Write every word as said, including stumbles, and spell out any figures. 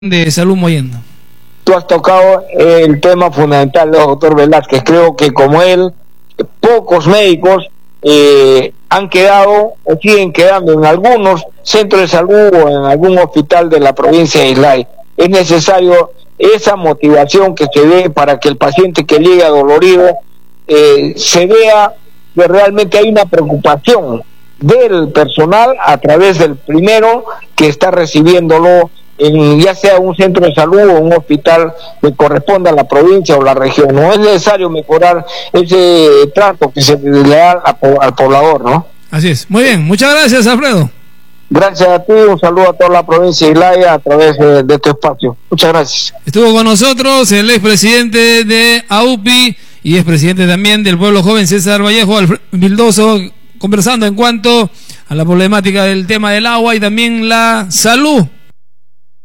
de Salud Mollendo. Tú has tocado el tema fundamental, doctor Velázquez. Creo que como él, pocos médicos eh, han quedado o siguen quedando en algunos centros de salud o en algún hospital de la provincia de Islay. Es necesario esa motivación que se dé para que el paciente que llega dolorido eh, se vea que realmente hay una preocupación del personal a través del primero que está recibiéndolo, en ya sea un centro de salud o un hospital que corresponda a la provincia o la región. No es necesario mejorar ese trato que se le da al poblador, ¿no? Así es. Muy bien, muchas gracias, Alfredo. Gracias a ti, un saludo a toda la provincia de Islay a través de, de este espacio. Muchas gracias. Estuvo con nosotros el expresidente de A U P I y expresidente también del Pueblo Joven, César Vallejo, Alfredo Vildoso, conversando en cuanto a la problemática del tema del agua y también la salud